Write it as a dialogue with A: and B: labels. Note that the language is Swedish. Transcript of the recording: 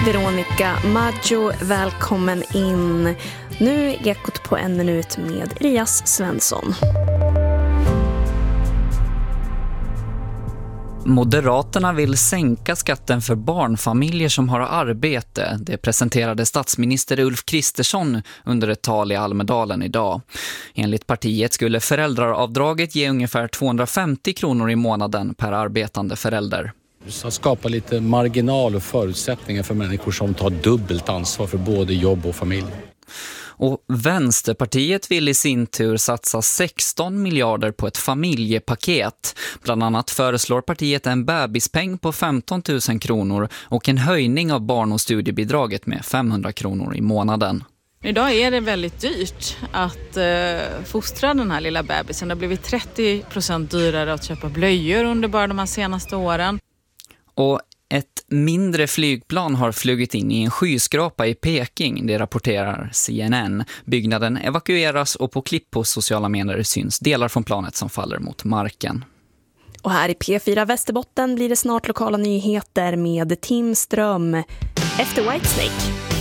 A: Veronica Maggio, välkommen in. Nu är Ekot på en minut med Elias Svensson.
B: Moderaterna vill sänka skatten för barnfamiljer som har arbete. Det presenterade statsminister Ulf Kristersson under ett tal i Almedalen idag. Enligt partiet skulle föräldraravdraget ge ungefär 250 kronor i månaden per arbetande förälder.
C: Så skapa lite marginal och förutsättningar för människor som tar dubbelt ansvar för både jobb och familj.
B: Och Vänsterpartiet vill i sin tur satsa 16 miljarder på ett familjepaket. Bland annat föreslår partiet en bebispeng på 15 000 kronor och en höjning av barn- och studiebidraget med 500 kronor i månaden.
D: Idag är det väldigt dyrt att fostra den här lilla bebisen. Det har blivit 30% dyrare att köpa blöjor under bara de här senaste åren.
B: Och ett mindre flygplan har flugit in i en skyskrapa i Peking, det rapporterar CNN. Byggnaden evakueras och på klipp på sociala medier syns delar från planet som faller mot marken.
A: Och här i P4 Västerbotten blir det snart lokala nyheter med Tim Ström efter Whitesnake.